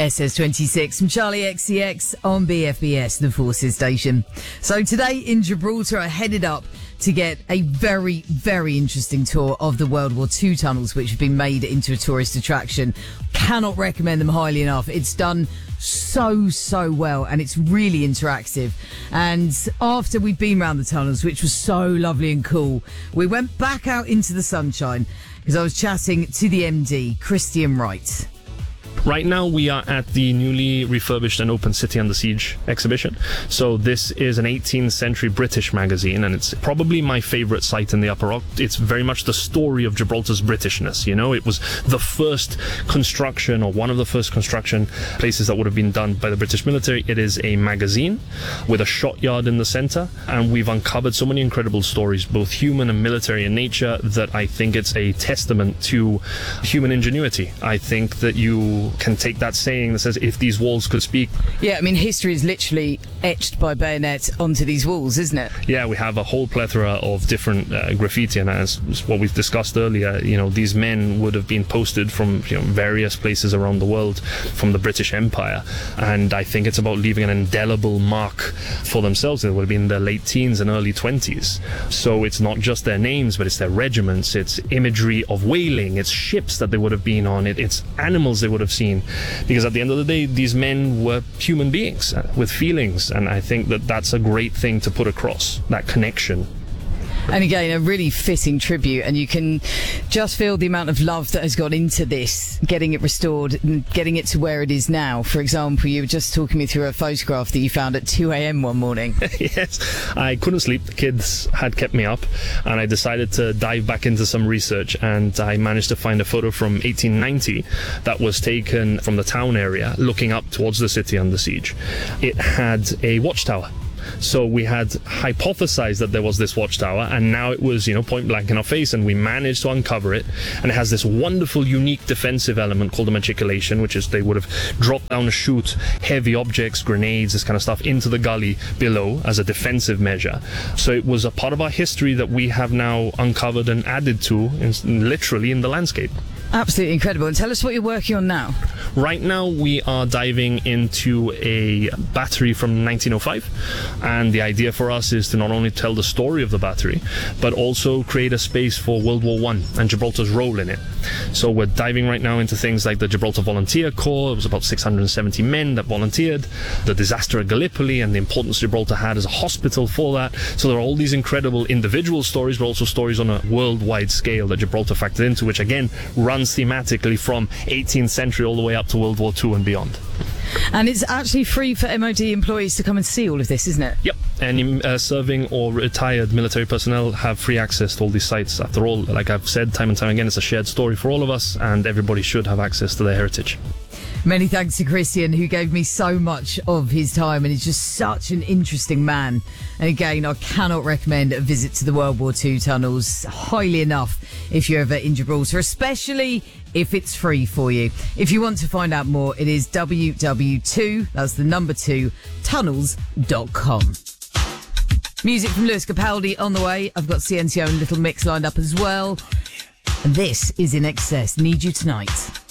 SS26 from Charlie XCX on BFBS, the Forces station. So today in Gibraltar, I headed up to get a very, very interesting tour of the World War II tunnels, which have been made into a tourist attraction. Cannot recommend them highly enough. It's done so well, and it's really interactive. And after we'd been around the tunnels, which was so lovely and cool, we went back out into the sunshine because I was chatting to the MD, Christian Wright. Right now we are at the newly refurbished and open City Under Siege exhibition. So this is an 18th century British magazine, and it's probably my favorite site in the Upper Rock. It's very much the story of Gibraltar's Britishness. You know, it was the first construction, or one of the first construction places that would have been done by the British military. It is a magazine with a shot yard in the center, and we've uncovered so many incredible stories, both human and military in nature, that I think it's a testament to human ingenuity. I think that you can take that saying that says, if these walls could speak. Yeah, I mean, history is literally etched by bayonet onto these walls, isn't it? Yeah, we have a whole plethora of different graffiti, and as what we've discussed earlier, you know, these men would have been posted from, you know, various places around the world, from the British Empire, and I think it's about leaving an indelible mark for themselves. It would have been in their late teens and early 20s. So it's not just their names, but it's their regiments, it's imagery of whaling, it's ships that they would have been on, it's animals they would have seen, because at the end of the day, these men were human beings with feelings, and I think that that's a great thing to put across, that connection. And again, a really fitting tribute, and you can just feel the amount of love that has gone into this, getting it restored and getting it to where it is now. For example, you were just talking me through a photograph that you found at 2 a.m. one morning. Yes, I couldn't sleep. The kids had kept me up, and I decided to dive back into some research, and I managed to find a photo from 1890 that was taken from the town area looking up towards the City Under Siege. It had a watchtower. So we had hypothesized that there was this watchtower, and now it was, you know, point blank in our face, and we managed to uncover it. And it has this wonderful, unique defensive element called a matriculation, which is they would have dropped down to shoot heavy objects, grenades, this kind of stuff into the gully below as a defensive measure. So it was a part of our history that we have now uncovered and added to, literally in the landscape. Absolutely incredible. And tell us what you're working on now. Right now we are diving into a battery from 1905, and the idea for us is to not only tell the story of the battery, but also create a space for World War I and Gibraltar's role in it. So we're diving right now into things like the Gibraltar Volunteer Corps. It was about 670 men that volunteered, the disaster at Gallipoli and the importance Gibraltar had as a hospital for that. So there are all these incredible individual stories, but also stories on a worldwide scale that Gibraltar factored into, which again runs thematically from 18th century all the way up to World War II and beyond. And it's actually free for MOD employees to come and see all of this, isn't it? Yep. Any serving or retired military personnel have free access to all these sites. After all, like I've said time and time again, it's a shared story for all of us, and everybody should have access to their heritage. Many thanks to Christian, who gave me so much of his time, and he's just such an interesting man. And again, I cannot recommend a visit to the World War II tunnels highly enough if you're ever in Gibraltar, especially if it's free for you. If you want to find out more, it is www.2, that's the number 2, tunnels.com. Music from Lewis Capaldi on the way. I've got CNCO and Little Mix lined up as well. And this is In Excess. Need You Tonight.